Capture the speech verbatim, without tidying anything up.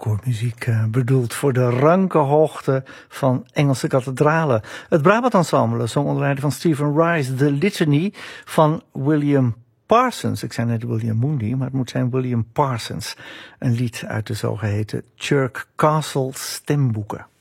Koormuziek uh, bedoeld voor de ranke hoogte van Engelse kathedralen. Het Brabant Ensemble zong onder leiding van Stephen Rice de Litany van William Parsons. Ik zei net William Mooney, maar het moet zijn William Parsons. Een lied uit de zogeheten Chirk Castle stemboeken.